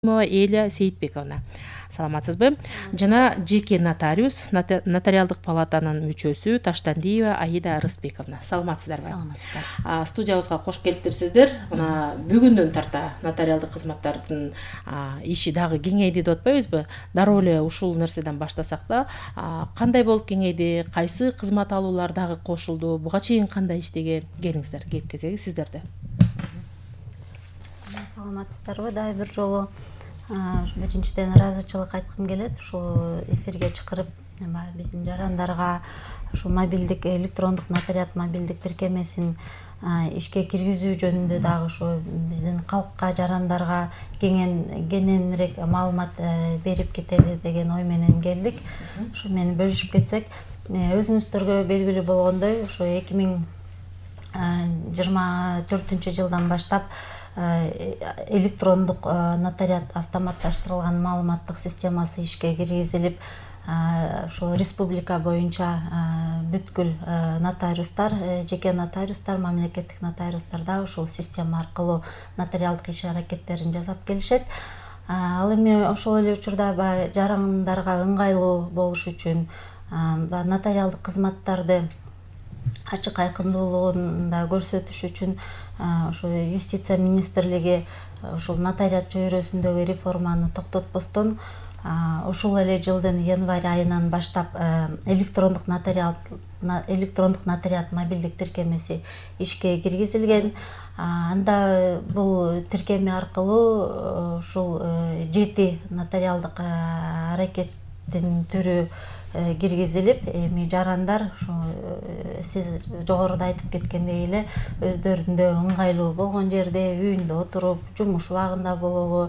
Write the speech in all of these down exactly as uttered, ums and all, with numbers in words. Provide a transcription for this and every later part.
Эля Сейитбековна. Саламатсызбы? Жана жеке нотариус, нотариалдык палатанын мүчөсү Таштандиева Аида Арысбековна. Саламатсыздарбы? Саламатсыздар. Студиябызга кош келиптирсиздер. Мына бүгүндөн тарта нотариалдык кызматтардын иши дагы кеңейди деп атпайбызбы? Дароо эле ушул нерседен баштасак да, кандай болуп кеңейди, кайсы кызмат алуулар дагы кошулду, буга чейин кандай иштеген? Келиңиздер, кеп кезеги сиздерде. Саламатсыздарбы? Дагы бир жолу биринчиден ыраазычылык айткым келет. Ушул эфирге чакырып, биздин жарандарга ушул мобилдик электрондук нотариат мобилдик тиркемесин ишке киргизүү жөнүндө дагы ушу биздин калкка, жарандарга кеңен кененирээк маалымат берип кетели деген ой менен келдик. Ушу мени бөлүшүп кетсек, өзүңүздөргө белгилүү болгондой, ушу эки миң жыйырма төртүнчү жылдан баштап электрондук нотариат автоматташтырылган маалыматтык системасы ишке киргизилип, ошол республика боюнча бүткүл нотариустар, жеке нотариустар, мамлекеттик нотариустар да ушул система аркылуу нотариалдык иш аракеттерин жасап келишет. Ал эми ошол эле учурда жарандарга ыңгайлуу болуш үчүн, нотариалдык кызматтарды ачык айкындуулугун да көрсөтүш үчүн ошо юстиция министрлиги ушул нотариат чөйрөсүндөгү реформаны токтотпостон ушул эле жылдын январь айынан баштап электрондук нотариат электрондук нотариат мобилдик тиркемеси ишке киргизилген. Анда бул тиркеме аркылуу ушул жети нотариалдык аракеттин түрү киргизилип, эми жарандар сиз жогоруда айтып кеткендей эле өздөрүндө ыңгайлуу болгон жерде, үйүндө отуруп, жумуш убагында болобу,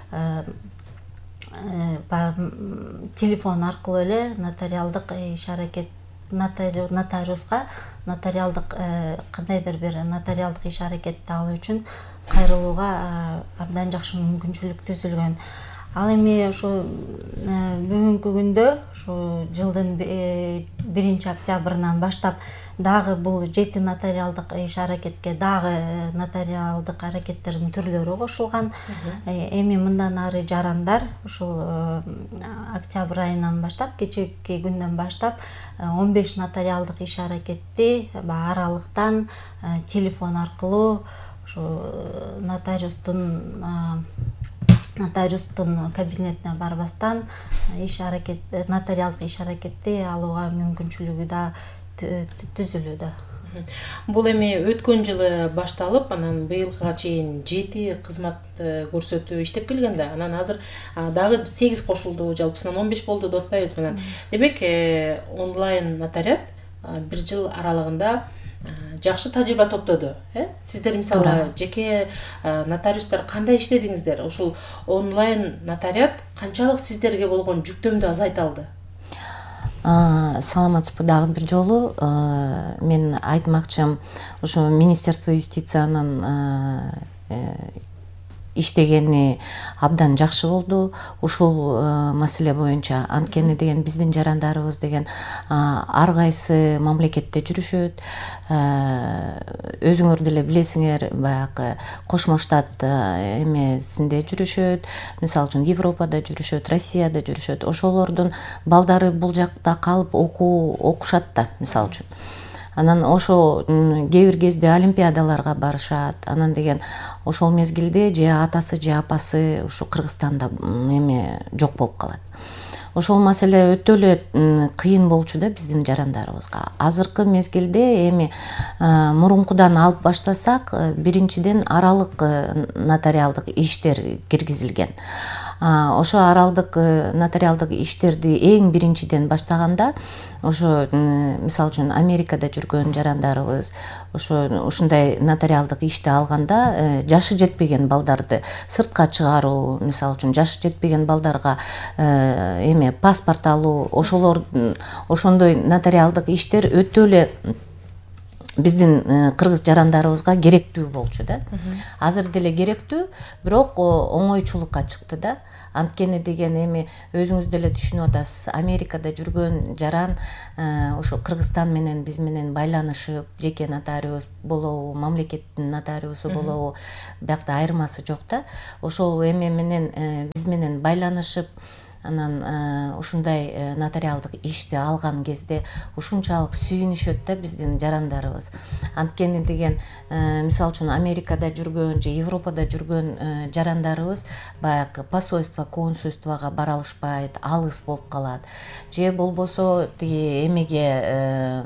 телефон аркылуу эле нотариалдык иш аракет нотариуска нотариалдык кандайдыр бир нотариалдык иш аракетти алуу үчүн кайрылууга абдан жакшы мүмкүнчүлүк түзүлгөн. Ал эми ушу бүгүнкү күндө, ушу жылдын биринчи октябрынан баштап дагы бул жети нотариалдык иш аракетке дагы нотариалдык аракеттердин түрлөрү кошулган. Эми мындан ары жарандар ушул октябрь айынан баштап, кечээки күндөн баштап он беш нотариалдык иш аракетти аралыктан телефон аркылуу ушу нотариустун нотариустун кабинетине барбастан иш аракет нотариалдык иш аракетти алууга мүмкүнчүлүгү да түзүлүүдө. Бул эми өткөн жылы башталып, анан быйылга чейин жети кызмат көрсөтүү иштеп келген да. Анан азыр дагы сегиз кошулду, жалпысынан он беш болду деп атпайбызбы. Анан демек онлайн нотариат бир жыл аралыгында жакшы тажрыйба топтоду, э? Сиздер мисалы жеке нотариустар кандай иштедиңиздер? Ушул онлайн нотариат канчалык сиздерге болгон жүктөмдү азайта алды? Саламатсызбы? Дагы бир жолу мен айтмакчымын, ошо Министерство юстициянын иштегени абдан жакшы болду ушул маселе боюнча. Анткени деген биздин жарандарыбыз деген ар кайсы мамлекетте жүрүшөт. Өзүңөр деле билесиңер, баягы Кошмо Штат эмесинде жүрүшөт. Мисалы үчүн Европада жүрүшөт, Россияда жүрүшөт. Ошолордун балдары бул жакта калып окуу окушат да, мисалы үчүн. Анан ошо кээ бир кезде олимпиадаларга барышат. Анан деген ошол мезгилде же атасы же апасы ушу Кыргызстанда эме жок болуп калат. Ошол маселе өтө эле кыйын болчу да биздин жарандарыбызга. Азыркы мезгилде эми мурункудан алып баштасак, биринчиден аралык нотариалдык иштер киргизилген. Ошо аралдык нотариалдык иштерди эң биринчиден баштаганда, ошо мисалы үчүн Америкада жүргөн жарандарыбыз ошо ушундай нотариалдык ишти алганда жашы жетпеген балдарды сыртка чыгаруу, мисалы үчүн жашы жетпеген балдарга эме паспорт алуу, ошолор ошондой нотариалдык иштер өтө эле биздин кыргыз жарандарыбызга керектүү болчу да. Азыр деле керектүү, бирок оңойчулукка чыкты да. Анткени деген эми өзүңүз деле түшүнүп атасыз, Америкада жүргөн жаран ошо Кыргызстан менен биз менен байланышып, жеке нотариус болобу, мамлекеттин нотариусу болобу, биякта айырмасы жок да. Ошол эме менен биз менен байланышып, анан ушундай нотариалдык ишти алган кезде ушунчалык сүйүнүшөт да биздин жарандарыбыз. Анткени деген мисалы үчүн Америкада жүргөн же Европада жүргөн жарандарыбыз баягы посольство, консульствого бара алышпайт, алыс болуп калат. Же болбосо тиги эмеге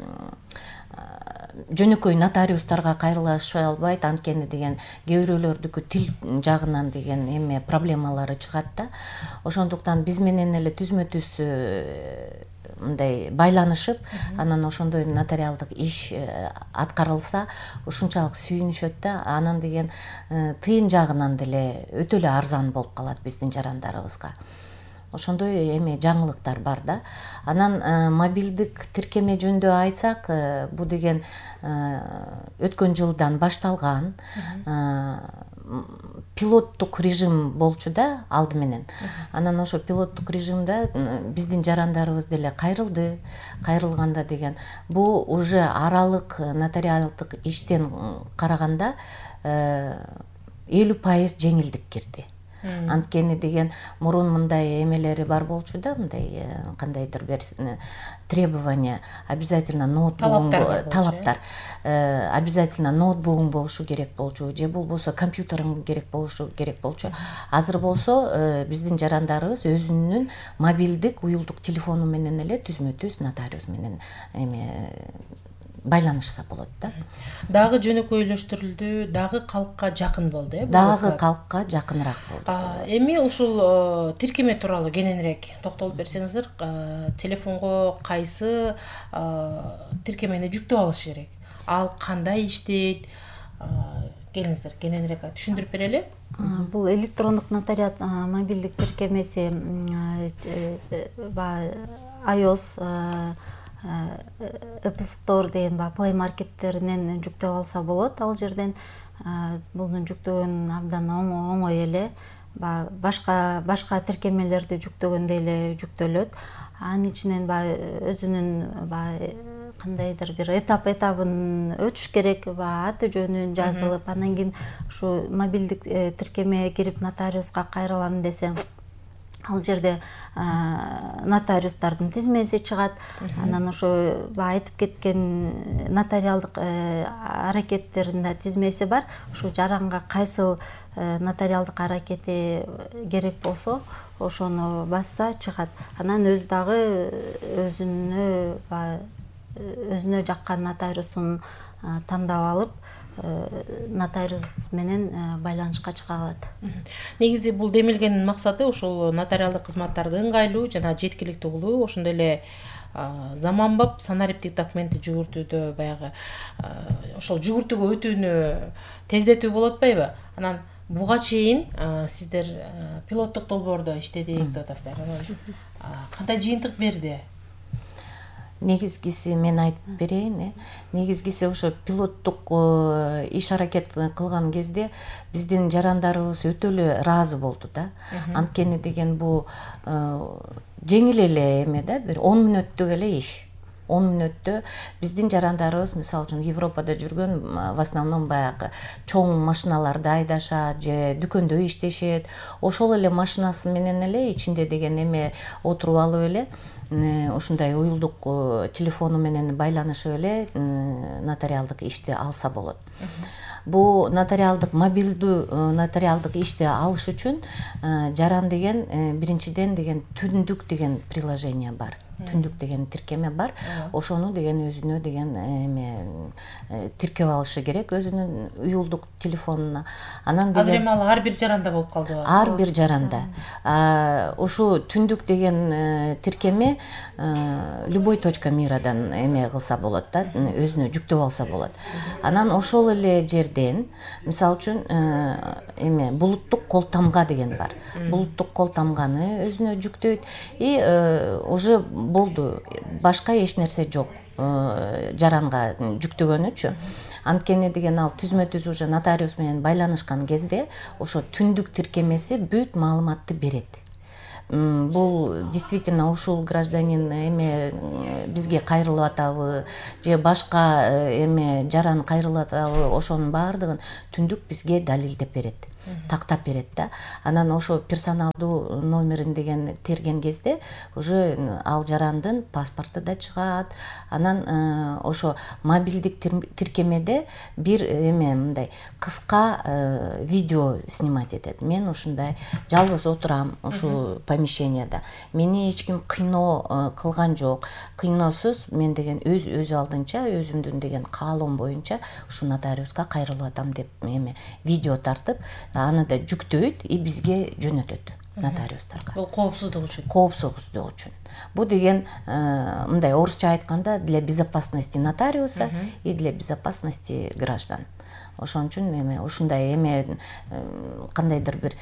жөнөкөй нотариустарга кайрылышпай албайт, анткени деген кээ бирөөлөрдүкү тил жагынан деген эме проблемалары чыгат да. Ошондуктан биз менен эле түзмө-түз мындай байланышып, анан ошондой нотариалдык иш аткарылса ушунчалык сүйүнүшөт да. Анан деген тыйын жагынан деле өтө эле арзан болуп калат биздин жарандарыбызга. Ошондой эме жаңылыктар бар да. Анан мобилдик тиркеме жөнүндө айтсак, бул деген өткөн жылдан башталган пилоттук режим болчу да алды менен. Анан ошо пилоттук режимде биздин жарандарыбыз деле кайрылды. Кайрылганда деген бул уже аралык нотариалдык иштен караганда элүү пайыз жеңилдик кирди. Анткени деген мурун мындай эмелери бар болчу да, мындай кандайдыр бир требование, обязательно ноутбук, талаптар, обязательно ноутбугуң болушу керек болчу, же болбосо компьютериң керек болушу керек болчу. Азыр болсо биздин жарандарыбыз өзүнүн мобилдик уюлдук телефону менен эле түзмө-түз нотариус менен эме байланышса болот да. Дагы жөнөкөйлөштүрүлдү, дагы калкка жакын болду, э? Дагы калкка жакыныраак болду. Эми ушул тиркеме тууралуу кененирээк токтолуп берсеңиздер, телефонго кайсы тиркемени жүктөп алыш керек? Ал кандай иштейт? Келиңиздер, кененирээк түшүндүрүп берели. Бул электрондук нотариат мобилдик тиркемеси iOS App Store деген Play Marketтеринен жүктөп алса болот. Ал жерден буну жүктөгөн абдан оңой эле. Башка башка тиркемелерди жүктөгөндөй эле жүктөлөт. Анын ичинен өзүнүн кандайдыр бир этап этабын өтүш керек, аты жөнүн жазылып, анан кийин ушу мобилдик тиркемеге кирип нотариуска кайрылам десем, ал жерде нотариустардын тизмеси чыгат. Анан ошо айтып кеткен нотариалдык аракеттердин тизмеси бар. Ушу жаранга кайсыл нотариалдык аракети керек болсо, ошону басса чыгат. Анан өзү дагы өзүнө өзүнө жаккан нотариусун тандап алып, нотариус менен байланышка чыга алат. Негизи бул демилгенин максаты ушул нотариалдык кызматтарды ыңгайлуу жана жеткиликтүү кылуу, ошондой эле заманбап санариптик документти жүгүртүүдө баягы ошол жүгүртүүгө өтүүнү тездетүү болуп атпайбы? Анан буга чейин сиздер пилоттук долбоордо иштедик деп атасыздар. Кандай жыйынтык берди? Негизгиси мен айтып берейин, негизгиси ошо пилоттук иш аракет кылган кезде биздин жарандарыбыз өтө эле ыраазы болду да. Анткени деген бул жеңил эле эме да, бир он мүнөттүк эле иш. он мүнөттө биздин жарандарыбыз мисалы үчүн Европада жүргөн в основном баягы чоң машиналарды айдашат же дүкөндө иштешет. Ошол эле машинасы менен эле ичинде деген эме отуруп алып эле ушундай уюлдук телефону менен байланышып эле нотариалдык ишти алса болот. Бул нотариалдык мобилдүү нотариалдык ишти алыш үчүн жаран деген биринчиден деген түндүк деген приложение бар. Түндүк деген тиркеме бар. Ошону деген өзүнө деген эме тиркеп алышы керек өзүнүн уюлдук телефонуна. Анан деген азыр эми ал ар бир жаранда болуп калды. Ар бир жаранда. Ушу түндүк деген тиркеме любой точка мирадан эме кылса болот да, өзүнө жүктөп алса болот. Анан ошол эле жерден мисалы үчүн эме булуттук кол тамга деген бар. Булуттук кол тамганы өзүнө жүктөйт и уже болду, башка эч нерсе жок жаранга жүктөгөнүчү. Анткени деген ал түзмө түз уже нотариус менен байланышкан кезде ошо түндүк тиркемеси бүт маалыматты берет. Бул действительно ушул гражданин эме бизге кайрылып атабы же башка эме жаран кайрылып атабы, ошонун баардыгын түндүк бизге далилдеп берет, тактап берет да. Анан ошо персоналдуу номерин деген терген кезде уже ал жарандын паспорту да чыгат. Анан ошо мобилдик тиркемеде бир эме мындай кыска видео снимать этет. Мен ушундай жалгыз отурам ушу помещенияда. Мени эч ким кыйноо кылган жок. Кыйноосуз мен деген өз өз алдынча, өзүмдүн деген каалоом боюнча ушу нотариуска кайрылып атам деп эме видео тартып, аны да жүктөйт и бизге жөнөтөт нотариустарга. Бул коопсуздук үчүн. Коопсуздук үчүн. Бул деген мындай орусча айтканда для безопасности нотариуса и для безопасности граждан. Ошон үчүн эме ушундай эме кандайдыр бир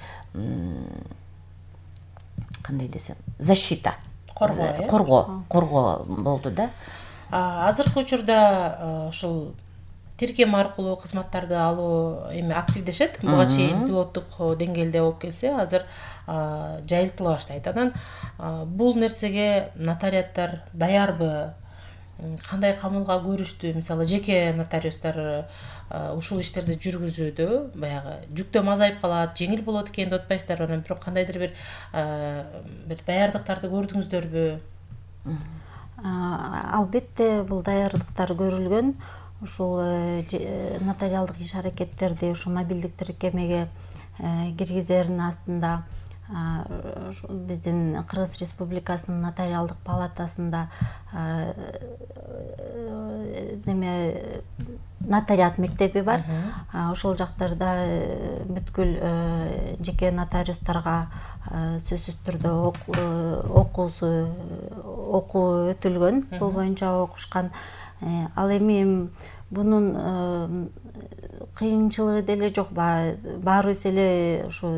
кандай десем, защита, коргоо, коргоо, коргоо болду да. Азыркы учурда ушул тиркем аркылуу кызматтарды алуу эми активдешет. Буга чейин пилоттук деңгээлде болуп келсе, азыр жайылтыла баштайт. Анан бул нерсеге нотариаттар даярбы? Кандай камылга көрүштү? Мисалы, жеке нотариустар ушул иштерди жүргүзүүдө баягы жүктөм азайып калат, жеңил болот экен деп атпайсыздарбы? Анан бирок кандайдыр бир бир даярдыктарды көрдүңүздөрбү? Албетте, бул даярдыктар көрүлгөн. Ушул нотариалдык иш аракеттерди ушу мобилдик тиркемеге киргизердин астында биздин Кыргыз Республикасынын нотариалдык палатасында неме нотариат мектеби бар. Ошол жактарда бүткүл жеке нотариустарга сөзсүз түрдө окуусу окуу өтүлгөн, бул боюнча окушкан. Ал эми бунун кыйынчылыгы деле жок. Баарыбыз эле ушу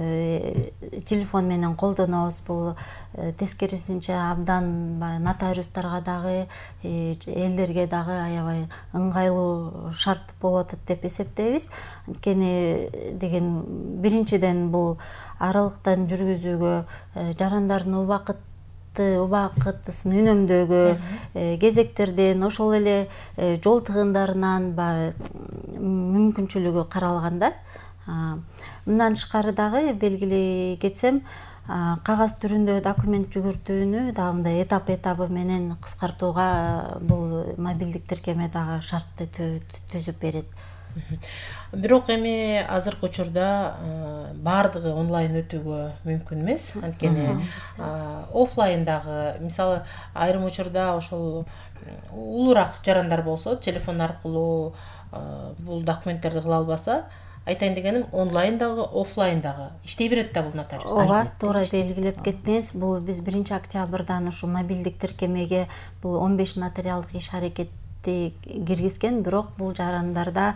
телефон менен колдонобуз. Бул тескерисинче абдан нотариустарга дагы, элдерге дагы аябай ыңгайлуу шарт болуп атат деп эсептейбиз. Анткени деген биринчиден бул аралыктан жүргүзүүгө, жарандардын убакыт убакытысын үнөмдөөгө, кезектерден, ошол эле жол тыгындарынан мүмкүнчүлүгү каралган да. Мындан тышкары дагы белгилей кетсем, кагаз түрүндө документ жүгүртүүнү дагы мындай этап этабы менен кыскартууга бул мобилдик тиркеме дагы шартты түзүп берет. Бирок эми азыркы учурда баардыгы онлайн өтүүгө мүмкүн эмес. Анткени офлайндагы, мисалы, айрым учурда ошол улуураак жарандар болсо, телефон аркылуу бул документтерди кыла албаса, айтайын дегеним, онлайндагы, офлайндагы иштей берет да бул нотариус. Ооба, туура белгилеп кеттиңиз. Бул биз биринчи октябрдан ушу мобилдик тиркемеге бул он беш нотариалдык иш аракетти киргизген, бирок бул жарандарда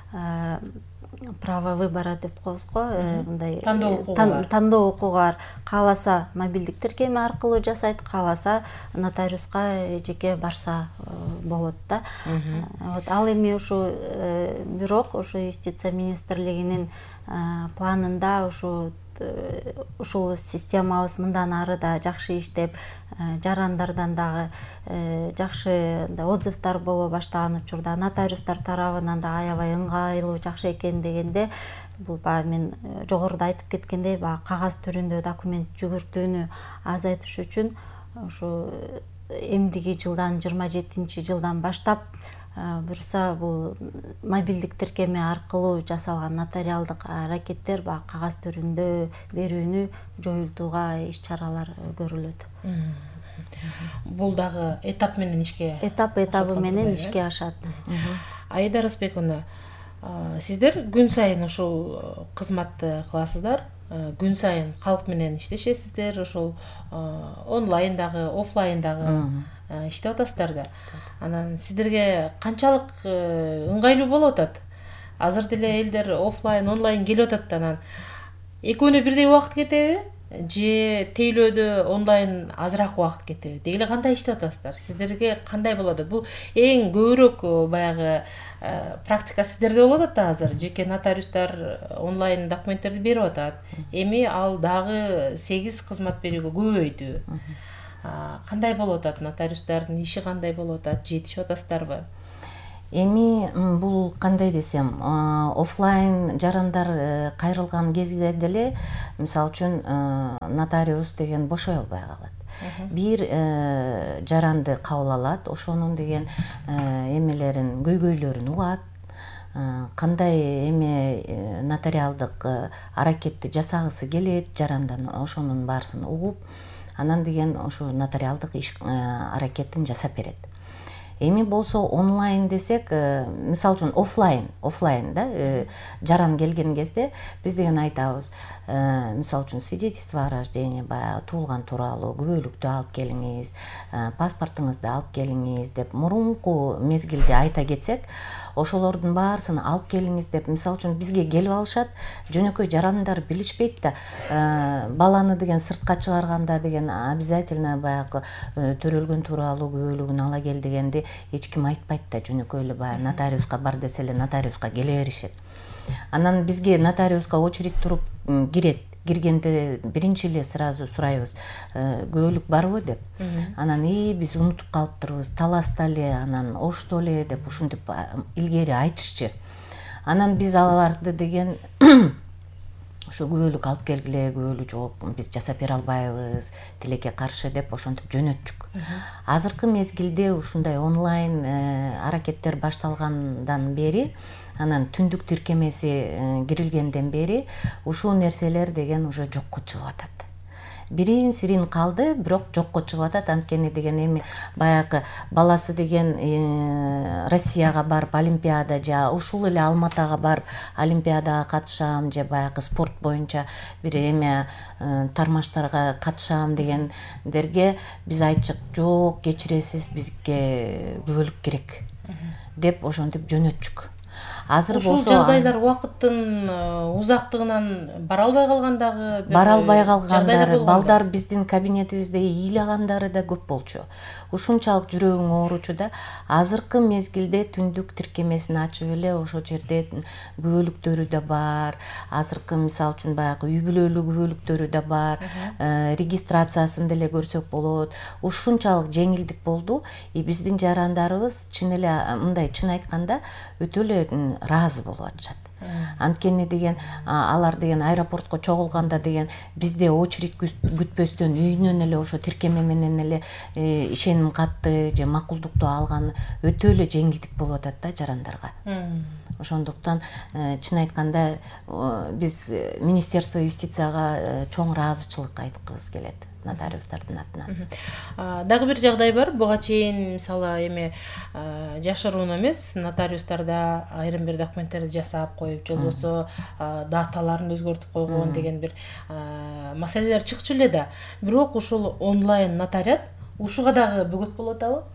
право выбора деп коебуз го, мындай тандоо укугу бар. Кааласа мобилдик тиркеме аркылуу жасайт, кааласа нотариуска жеке барса болот да. Ал эми ушу бирок ушу юстиция министрлигинин планында ушу ушул системабыз мындан ары да жакшы иштеп, жарандардан дагы жакшы отзывдар боло баштаган учурда, нотариустар тарабынан да аябай ыңгайлуу, жакшы экен дегенде, бул баягы мен жогоруда айтып кеткендей, баягы кагаз түрүндө документ жүгүртүүнү азайтыш үчүн ушу эмдиги жылдан, жыйырма жетинчи жылдан баштап буюрса бул мобилдик тиркеме аркылуу жасалган нотариалдык аракеттер баягы кагаз түрүндө берүүнү жоюлтууга иш-чаралар көрүлөт. Бул дагы этап менен ишке этап этабы менен ишке ашат. Аида Рысбековна, сиздер күн сайын ушул кызматты кыласыздар. Күн сайын калк менен иштешесиздер, ошол онлайндагы, офлайндагы иштеп атасыздар да. Анан сиздерге канчалык ыңгайлуу болуп атат? Азыр деле элдер офлайн, онлайн келип атат да, анан экөөнө бирдей убакыт кетеби? же тейлөөдө онлайн азыраак убакыт кетеби? Деги эле кандай иштеп атасыздар? Сиздерге кандай болуп атат? Бул эң көбүрөөк баягы практика сиздерде болуп атат да азыр. Жеке нотариустар онлайн документтерди берип атат. Эми ал дагы сегиз кызмат берүүгө көбөйдү. Кандай болуп атат? Нотариустардын иши кандай болуп атат? Жетишип атасыздарбы? Эми бул кандай десем, офлайн жарандар кайрылган кезде деле, мисалы үчүн нотариус деген бошой албай калат. Бир жаранды кабыл алат, ошонун деген эмелерин, көйгөйлөрүн угат, кандай эме нотариалдык аракетти жасагысы келет, жарандан ошонун баарысын угуп, анан деген ошо нотариалдык иш аракетин жасап берет. Эми болсо онлайн десек, мисалы үчүн офлайн, офлайн да, жаран келген кезде биз деген айтабыз, мисалы үчүн свидетельство о рождении, баягы туулган тууралуу күбөлүктү алып келиңиз, паспортуңузду алып келиңиз деп мурунку мезгилде айта кетсек, ошолордун баарысын алып келиңиз деп, мисалы үчүн бизге келип алышат, жөнөкөй жарандар билишпейт да, баланы деген сыртка чыгарганда деген обязательно баягы төрөлгөн тууралуу күбөлүгүн ала кел дегенди эч ким айтпайт да, жөнөкөй эле баягы нотариуска бар десе эле нотариуска келе беришет. Анан бизге нотариуска очередь туруп кирет. Киргенде биринчи эле сразу сурайбыз, күбөлүк барбы деп. Анан и биз унутуп калыптырбыз, таласта эле, анан ошто эле деп ушинтип илгери айтышчы. Анан биз аларды деген ошо күбөлүк алып келгиле, күбөлүк жок, биз жасап бере албайбыз, тилекке каршы деп ошентип жөнөтчүк. Азыркы мезгилде ушундай онлайн аракеттер башталгандан бери, анан түндүк тиркемеси кирилгенден бери ушул нерселер деген уже жокко чыгып атат. Бирин сирин калды, бирок жокко чыгып атат. Анткени деген эми баягы баласы деген Россияга барып олимпиада, же ушул эле Алматага барып олимпиадага катышам, же баягы спорт боюнча бир эме тармаштарга катышам дегендерге биз айтчык, жок, кечиресиз, бизге күбөлүк керек деп ошентип жөнөтчүк. Азыр болсо ушул жагдайлар убакыттын узактыгынан бара албай калгандагы, бара албай калгандары, балдар биздин кабинетибизде ыйлагандары да көп болчу. Ушунчалык жүрөгүң ооручу да. Азыркы мезгилде түндүк тиркемесин ачып эле ошол жерде күбөлүктөрү да бар. Азыркы мисалы үчүн баягы үй бүлөлүк күбөлүктөрү да бар. Регистрациясын деле көрсөк болот. Ушунчалык жеңилдик болду. И биздин жарандарыбыз чын эле мындай чын айтканда өтө эле ыраазы болуп атышат. Анткени деген алар деген аэропортко чогулганда деген бизде очередь күтпөстөн үйүнөн эле ошо тиркеме менен эле ишеним катты же макулдукту алган өтө эле жеңилдик болуп атат да жарандарга. Ошондуктан чын айтканда биз Министерство юстицияга чоң ыраазычылык айткыбыз келет нотариустардын атынан. Дагы бир жагдай бар. Буга чейин мисалы эми жашыруун эмес, нотариустарда айрым бир документтерди жасап коюп, же болбосо даталарын өзгөртүп койгон деген бир маселелер чыкчу эле да. Бирок ушул онлайн нотариат ушуга дагы бөгөт болуп атабы?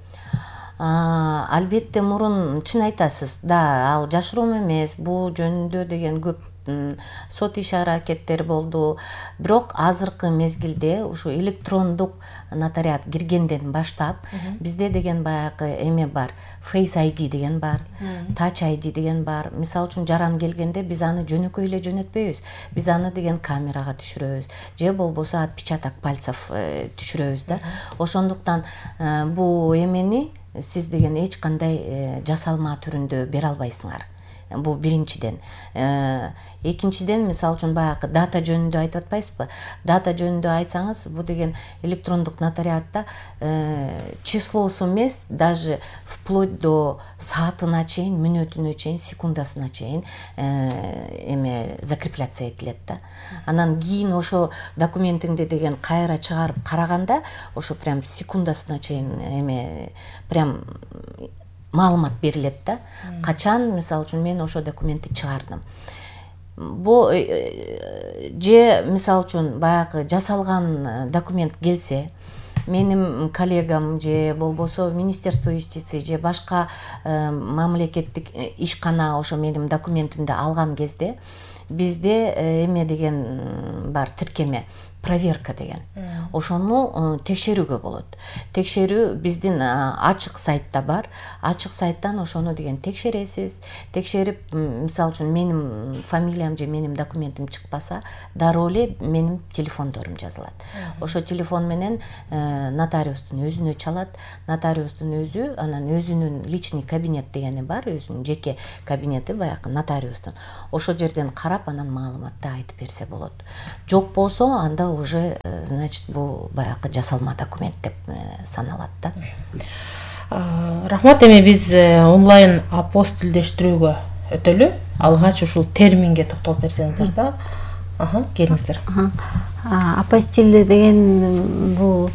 Албетте, мурун чын айтасыз, да, ал жашыруун эмес, бул жөнүндө деген көп сот иш аракеттери болду. Бирок азыркы мезгилде ушу электрондук нотариат киргенден баштап бизде деген баягы эме бар, Face ай ди деген бар, Touch ай ди деген бар. Мисалы үчүн жаран келгенде биз аны жөнөкөй эле жөнөтпөйбүз. Биз аны деген камерага түшүрөбүз, же болбосо отпечаток пальцев түшүрөбүз да. Ошондуктан бул эмени сиз деген эч кандай жасалма түрүндө бере албайсыңар. Бул биринчиден. Экинчиден, мисалы үчүн баягы дата жөнүндө айтып атпайсызбы? Дата жөнүндө айтсаңыз, бул деген электрондук нотариатта числосу эмес, даже вплоть до саатына чейин, мүнөтүнө чейин, секундасына чейин эме закрепляция этилет да. Анан кийин ошо документиңди деген кайра чыгарып караганда, ошо прям секундасына чейин эме прям маалымат берилет да. Качан, мисалы үчүн, мен ошо документти чыгардым. Бу же мисалы үчүн баягы жасалган документ келсе, менин коллегам же болбосо Министерство юстиции же башка мамлекеттик ишкана ошо менин документимди алган кезде бизде эме деген бар, тиркеме. проверка деген. Ошону текшерүүгө болот. Текшерүү биздин ачык сайтта бар. Ачык сайттан ошону деген текшересиз. Текшерип, мисалы үчүн менин фамилиям же менин документим чыкпаса, дароо эле менин телефондорум жазылат. Ошо телефон менен нотариустун өзүнө чалат. Нотариустун өзү анан өзүнүн личный кабинет дегени бар, өзүнүн жеке кабинети баягы нотариустун. Ошо жерден карап анан маалыматты айтып берсе болот. Жок болсо, анда уже значит бул баягы жасалма документ деп саналат да. Рахмат, эми биз онлайн апостилдештирүүгө өтөлү. Алгач ушул терминге токтолуп берсеңиздер да. Аха, келиңиздер. Апостил деген бул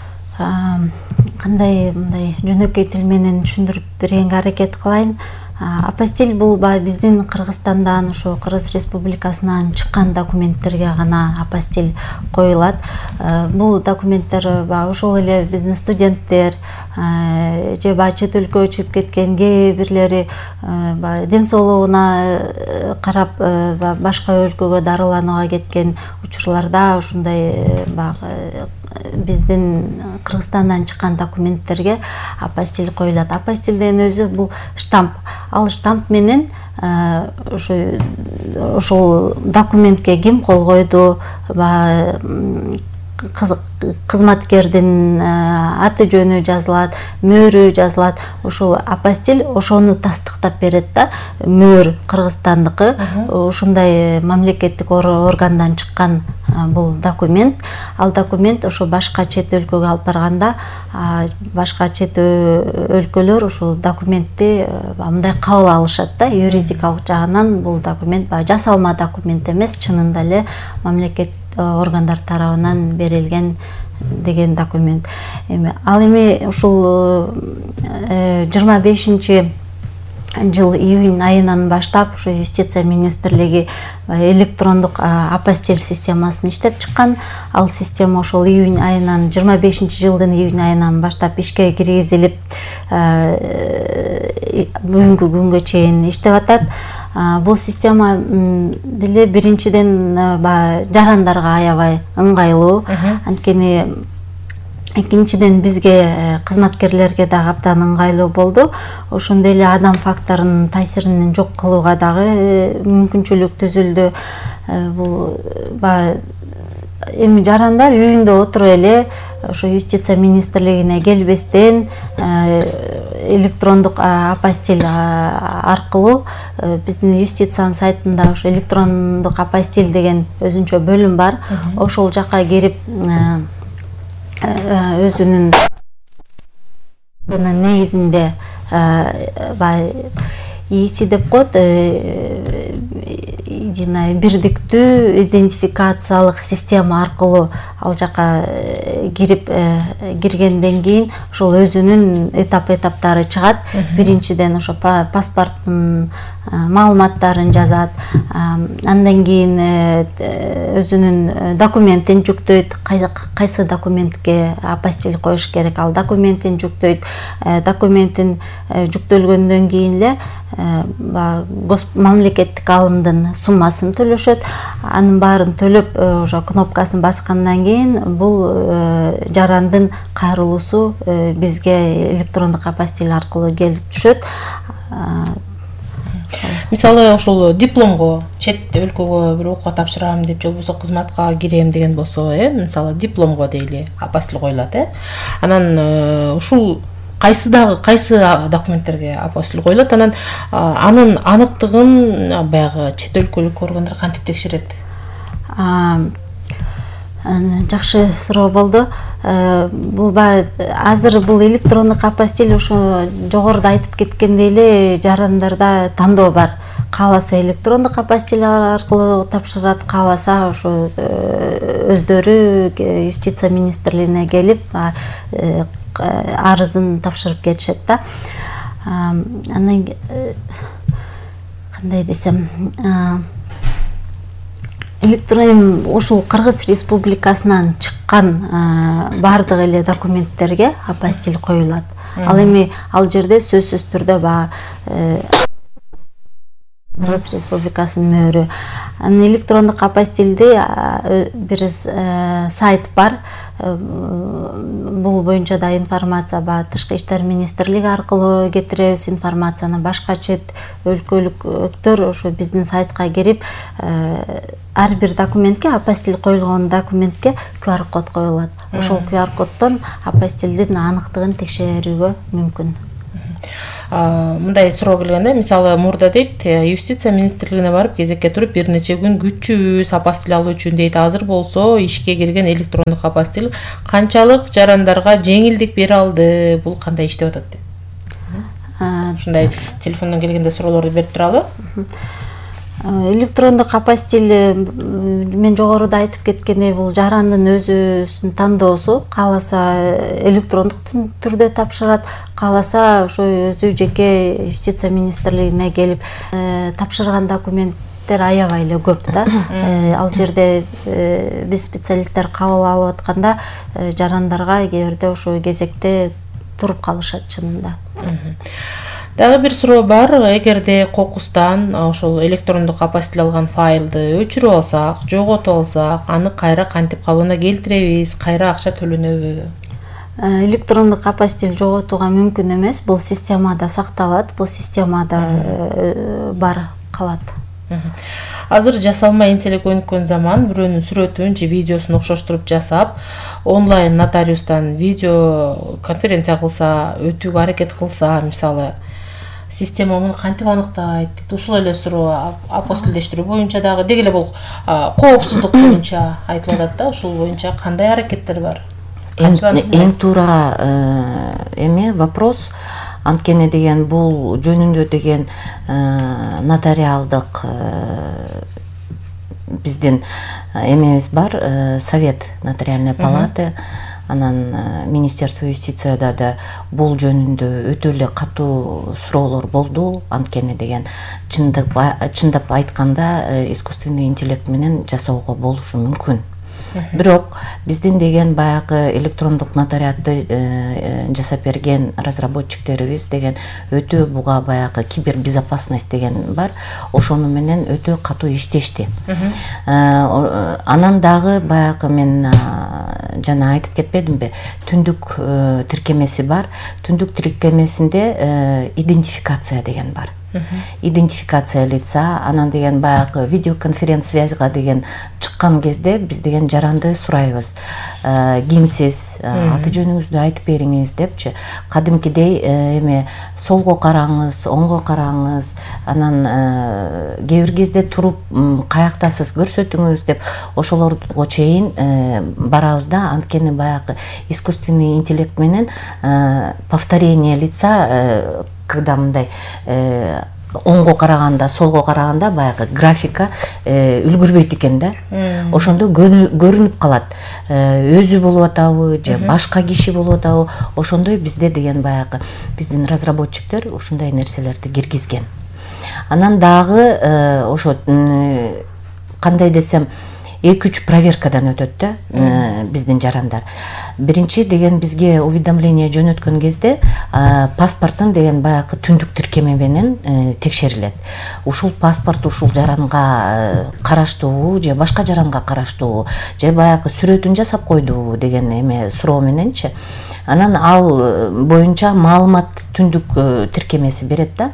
кандай мындай жөнөкөй тил менен түшүндүрүп бергенге аракет кылайын. Апостиль бул биздин Кыргызстандан, ошо Кыргыз Республикасынан чыккан документтерге гана апостиль коюлат. Бул документтер ошол эле биздин студенттер же чет өлкөгө чыгып кеткен кээ бирлери ден соолугуна карап башка өлкөгө дарыланууга кеткен учурларда ушундай биздин Кыргызстандан чыккан документтерге апостиль коюлат. Апостиль деген өзү бул штамп. Ал штамп менен ошол документке ким кол койду, кызматкердин аты жөнү жазылат, мөөрү жазылат. Ошол апостиль ошону тастыктап берет да. Мөөр Кыргызстандыкы, ушундай мамлекеттик органдан чыккан бул документ. Ал документ ошо башка чет өлкөгө алып барганда, башка чет өлкөлөр ушул документти мындай кабыл алышат да. Юридикалык жагынан бул документ жасалма документ эмес, чынында эле мамлекет органдар тарабынан берилген деген документ. Эми ал эми ушул жыйырма бешинчи жыл июнь айынан баштап ушу юстиция министрлиги электрондук апостиль системасын иштеп чыккан. Ал система ошол июнь айынан жыйырма бешинчи жылдын июнь айынан баштап ишке киргизилип бүгүнкү күнгө чейин иштеп атат. Бул система деле биринчиден жарандарга аябай ыңгайлуу. Анткени экинчиден бизге кызматкерлерге дагы абдан ыңгайлуу болду. Ошондой эле адам факторунун таасирин жок кылууга дагы мүмкүнчүлүк түзүлдү. Бул эми жарандар үйүндө отуруп эле ошо юстиция министрлигине келбестен электрондук апостиль аркылуу биздин юстициянын сайтында ошо электрондук апостиль деген өзүнчө бөлүм бар. Ошол жака кирип өзүнүн негизинде ИИСи деп коет, бирдиктүү идентификациялык система аркылуу ал жака кирип киргенден кийин ошол өзүнүн этап-этаптары чыгат. Биринчиден ошо паспорттун маалыматтарын жазат, андан кийин өзүнүн документин жүктөйт, кайсы документке апостиль коюш керек, ал документин жүктөйт. Документин жүктөлгөндөн кийин эле мамлекеттик алымдын суммасын төлөшөт. Анын баарын төлөп ошо кнопкасын баскандан кийин бул жарандын кайрылуусу бизге электрондук апостиль аркылуу келип түшөт. Мисалы ошол дипломго чет өлкөгө бир окууга тапшырам деп, же болбосо кызматка кирем деген болсо, э, мисалы дипломго дейли апостиль коюлат, э. Анан ушул кайсы дагы кайсы документтерге апостиль коюлат, анан анын аныктыгын баягы чет өлкөлүк органдар кантип текшерет? Жакшы суроо болду. Бул азыр бул электрондук апостиль ошо жогоруда айтып кеткендей эле жарандарда тандоо бар. Кааласа электрондук апостиль аркылуу тапшырат, кааласа ошо өздөрү юстиция министрлигине келип арызын тапшырып кетишет да. Анан кандай десем, электрон ушул Кыргыз Республикасынан чыккан бардык эле документтерге апостиль коюлат. Ал эми ал жерде сөзсүз түрдө Кыргыз Республикасынын мөөрү. Анан электрондук апостилди бир сайт бар. Бул боюнча да информация бар. Тышкы иштер министрлиги аркылуу кетиребиз информацияны. Башка чет өлкөлүктөр ошо биздин сайтка кирип, ар бир документке, апостиль коюлган документке ку ар код коюлат. Ошол ку ар коддон апостилдин аныктыгын текшерүүгө мүмкүн. Мындай суроо келгенде, мисалы мурда дейт, юстиция министрлигине барып кезекке туруп бир нече күн күтчүбүз апостиль алуу үчүн дейт. Азыр болсо ишке кирген электрондук апостиль канчалык жарандарга жеңилдик бере алды? Бул кандай иштеп атат дейт? Ушундай телефондон келгенде суроолорду берип туралы. Электрондук апостиль мен жогоруда айтып кеткендей, бул жарандын өзүнүн тандоосу. Кааласа электрондук түрдө тапшырат, кааласа ошо өзү жеке юстиция министрлигине келип тапшырган документтер аябай эле көп да. Ал жерде биз специалисттер кабыл алып атканда жарандарга кээ ошо кезекте туруп калышат чынында. Дагы бир суроо бар. Эгерде кокустан ошол электрондук апостиль алган файлды өчүрүп алсак, жоготуп алсак, аны кайра кантип калыбына келтиребиз, кайра акча төлөнөбү? Электрондук апостиль жоготууга мүмкүн эмес. Бул системада сакталат, бул системада бар калат. Азыр жасалма интеллект өнүккөн заман, бирөөнүн сүрөтүн же видеосун окшоштуруп жасап, онлайн нотариустан видео конференция кылса, өтүүгө аракет кылса, мисалы, система муну кантип аныктайт? Ушул эле суроо апостилдештирүү боюнча дагы деги эле бул коопсуздук боюнча айтылып атат да, ушул боюнча кандай аракеттер бар? Эң туура эме вопрос. Анткени деген бул жөнүндө деген нотариалдык биздин эмебиз бар, Совет нотариальной палаты, анан Министерство юстицияда да бул жөнүндө өтө эле катуу суроолор болду. Анткени деген чындап айтканда искусственный интеллект менен жасоого болушу мүмкүн. Бирок биздин деген баягы электрондук нотариатты жасап берген разработчиктерибиз деген өтө буга баягы кибербезопасность деген бар. Ошону менен өтө катуу иштешти. Анан дагы баягы мен жана айтып кетпедимби? Түндүк тиркемеси бар. Түндүк тиркемесинде идентификация деген бар. Идентификация лица, анан деген баягы видеоконференц-связьга деген чыккан кезде биз деген жаранды сурайбыз. Кимсиз, аты жөнүңүздү айтып бериңиз депчи. Кадимкидей эме солго караңыз, оңго караңыз, анан кээ бир кезде туруп каяктасыз көрсөтүңүз деп ошолорго чейин барабыз да. Анткени баягы искусственный интеллект менен повторение лица, когда мындай оңго караганда, солго караганда баягы графика үлгүрбөйт экен да. Ошондо көрүнүп калат. Өзү болуп атабы же башка киши болуп атабы. Ошондой бизде деген баягы биздин разработчиктер ушундай нерселерди киргизген. Анан дагы ошо кандай десем, эки үч проверкадан өтөт да биздин жарандар. Биринчи деген бизге уведомление жөнөткөн кезде паспортун деген баягы түндүк тиркеме менен текшерилет. Ушул паспорт ушул жаранга караштуубу же башка жаранга караштуубу же баягы сүрөтүн жасап койдубу деген эме суроо мененчи. Анан ал боюнча маалымат түндүк тиркемеси берет да.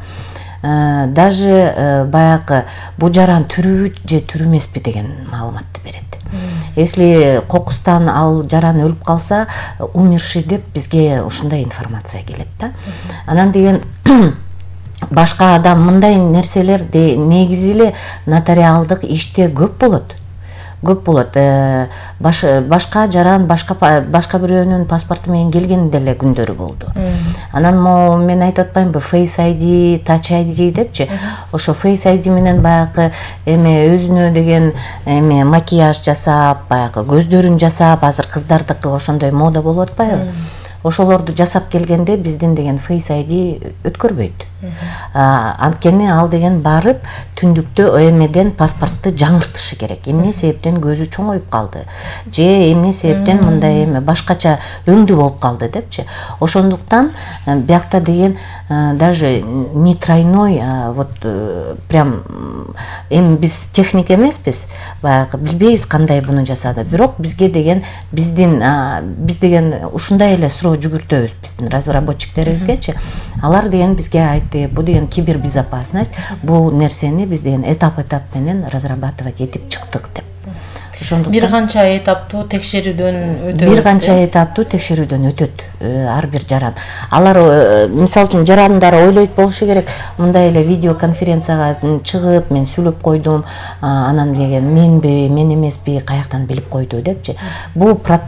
Даже баягы бу жаран түрүбү же түрү эмеспи деген маалыматты берет. Если кокустан ал жаран өлүп калса, умерший деп бизге ушундай информация келет да. Анан деген башка адам мындай нерселер негизи эле нотариалдык иште көп болот. Көп болот. Башка жаран башка башка бирөөнүн паспорту менен келген деле күндөрү болду. Анан мен айтып атпаймынбы, Face ай ди, Touch ай ди депчи. Ошо Face ай ди менен баягы эме өзүнө деген эме макияж жасап, баягы көздөрүн жасап, азыр кыздардыкы ошондой мода болуп атпайбы? Ошолорду жасап келгенде биздин деген Face ай ди өткөрбөйт. Анткени ал деген барып түндүктө эмеден паспортту жаңыртышы керек. Эмне себептен көзү чоңоюп калды же эмне себептен мындай эме башкача өңдүү болуп калды депчи. Ошондуктан биякта деген даже не тройной, вот прям эми биз техник эмеспиз, баягы билбейбиз кандай буну жасады. Бирок бизге деген биздин биз деген ушундай эле суроо жүгүртөбүз биздин разработчиктерибизгечи. Алар деген бизге айтты, бу деген кибербезопасность, бу нерсени биз деген этап-этап менен разрабатывать этип чыктык деп. Бир канча этаптуу текшерүүдөн өтөт. Бир канча этаптуу текшерүүдөн өтөт ар бир жаран. Алар мисалы үчүн жарандар ойлойт болушу керек, мындай эле видео конференцияга чыгып мен сүйлөп койдум, анан деген менби, мен эмеспи, каяктан билип койду депчи. Бул